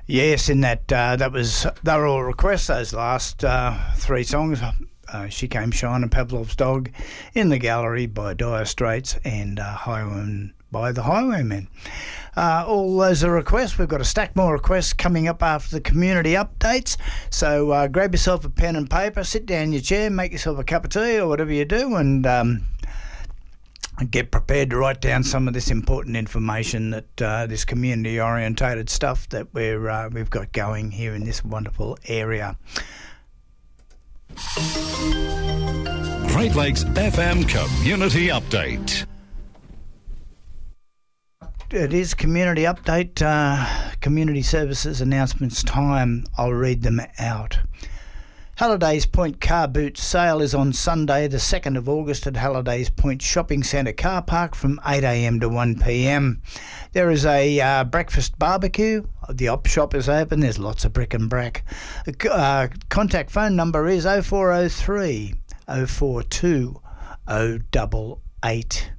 Yes, in that they were all requests. Those last three songs, "She Came Shining," Pavlov's Dog, "In the Gallery" by Dire Straits, and "Highwayman" by the Highwaymen. All those are requests. We've got a stack more requests coming up after the community updates. So grab yourself a pen and paper, sit down in your chair, make yourself a cup of tea or whatever you do, and get prepared to write down some of this important information that this community-orientated stuff that we've got going here in this wonderful area. Great Lakes FM Community Update. It is community update, community services announcements time. I'll read them out. Hallidays Point Car Boot Sale is on Sunday the 2nd of August at Hallidays Point Shopping Centre car park from 8 a.m. to 1 p.m. There is a breakfast barbecue. The op shop is open. There's lots of brick and brack. Contact phone number is 0403 042 088.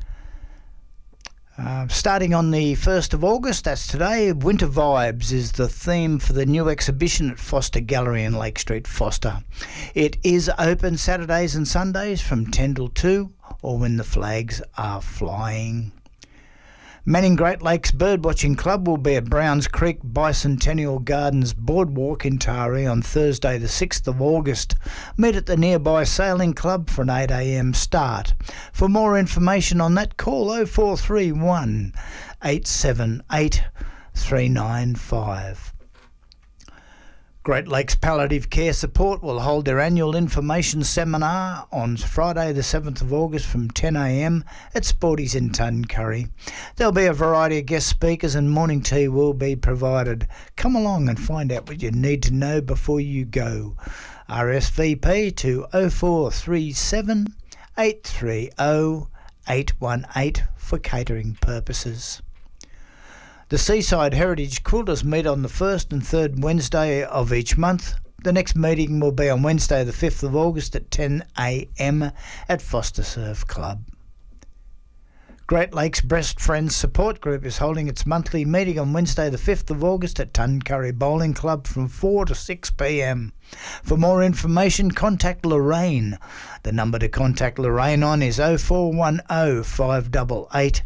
Starting on the 1st of August, that's today, Winter Vibes is the theme for the new exhibition at Foster Gallery in Lake Street, Foster. It is open Saturdays and Sundays from 10 till 2 or when the flags are flying. Manning Great Lakes Birdwatching Club will be at Browns Creek Bicentennial Gardens Boardwalk in Taree on Thursday the 6th of August. Meet at the nearby Sailing Club for an 8 a.m. start. For more information on that, call 0431 878 395. Great Lakes Palliative Care Support will hold their annual information seminar on Friday the 7th of August from 10 a.m. at Sporties in Tuncurry. There'll be a variety of guest speakers and morning tea will be provided. Come along and find out what you need to know before you go. RSVP to 0437 830 818 for catering purposes. The Seaside Heritage Quilters meet on the first and third Wednesday of each month. The next meeting will be on Wednesday the 5th of August at 10 a.m. at Foster Surf Club. Great Lakes Breast Friends Support Group is holding its monthly meeting on Wednesday the 5th of August at Tuncurry Bowling Club from 4 to 6 p.m. For more information, contact Lorraine. The number to contact Lorraine on is 0410 588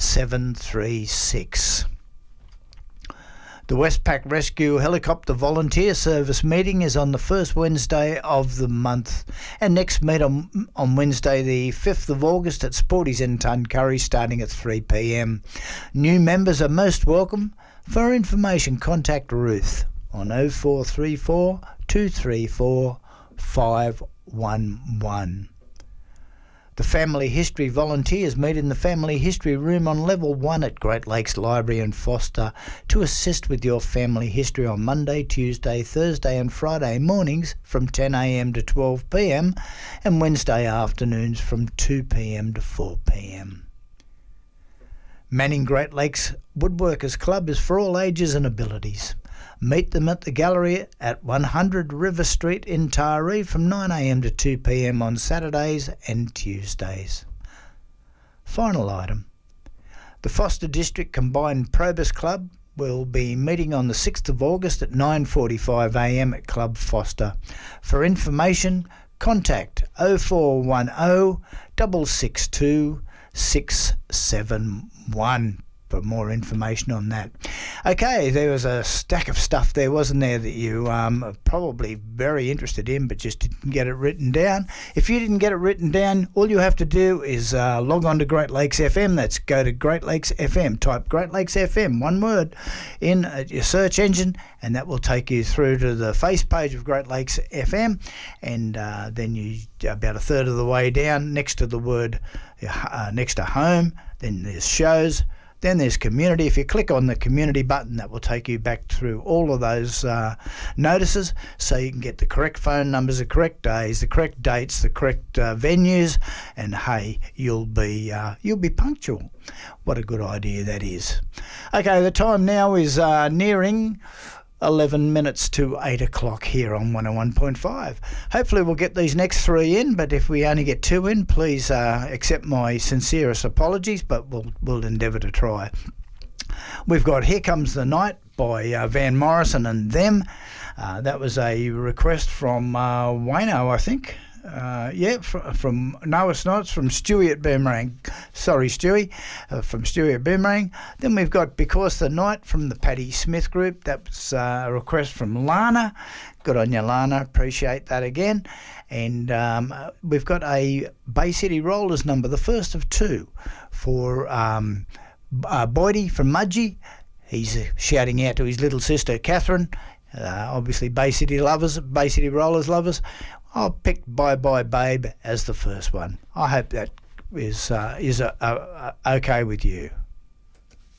736. The Westpac Rescue Helicopter Volunteer Service meeting is on the first Wednesday of the month and next meet on Wednesday the 5th of August at Sporties in Tuncurry starting at 3 p.m. New members are most welcome. For information, contact Ruth on 0434 234 511. The Family History Volunteers meet in the Family History Room on Level 1 at Great Lakes Library in Foster to assist with your family history on Monday, Tuesday, Thursday and Friday mornings from 10 a.m. to 12 p.m. and Wednesday afternoons from 2 p.m. to 4 p.m. Manning Great Lakes Woodworkers Club is for all ages and abilities. Meet them at the gallery at 100 River Street in Taree from 9 a.m. to 2 p.m. on Saturdays and Tuesdays. Final item. The Foster District Combined Probus Club will be meeting on the 6th of August at 9:45 a.m. at Club Foster. For information, contact 0410 662 671. For more information on that. Okay, there was a stack of stuff there, wasn't there, that you are probably very interested in but just didn't get it written down. If you didn't get it written down, all you have to do is log on to Great Lakes FM. That's go to Great Lakes FM, type Great Lakes FM, one word, in your search engine, and that will take you through to the face page of Great Lakes FM, and then you about a third of the way down, next to the word, next to home, then there's shows. Then there's community. If you click on the community button, that will take you back through all of those notices so you can get the correct phone numbers, the correct days, the correct dates, the correct venues, and hey, you'll be punctual. What a good idea that is. Okay, the time now is nearing 11 minutes to 8 o'clock here on 101.5. Hopefully we'll get these next three in, but if we only get two in, please accept my sincerest apologies, but we'll endeavour to try. We've got Here Comes the Night by Van Morrison and Them. That was a request from Wayno, I think. No, it's not. It's from Stewie at Boomerang. Sorry, Stewie, from Stewie at Boomerang. Then we've got Because the Night from the Paddy Smith Group. That's a request from Lana. Good on you, Lana. Appreciate that again. And we've got a Bay City Rollers number, the first of two, for Boydie from Mudgee. He's shouting out to his little sister, Catherine. Obviously, Bay City Rollers lovers. I'll pick Bye Bye Babe as the first one. I hope that is okay with you.